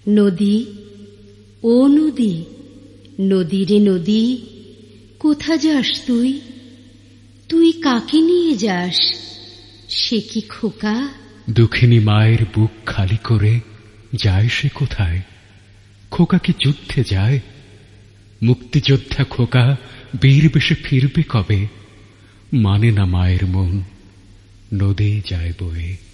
নদী, ও নদী, নদী রে নদী, কোথা যাস তুই? তুই কাকে নিয়ে যাস? সে কি খোকা? দুঃখিনী মায়ের বুক খালি করে যায় সে কোথায়? খোকা কি যুদ্ধে যায়? মুক্তিযোদ্ধা খোকা বীর বেশে ফিরবে কবে? মানে না মায়ের মন, নদী যায় বয়ে।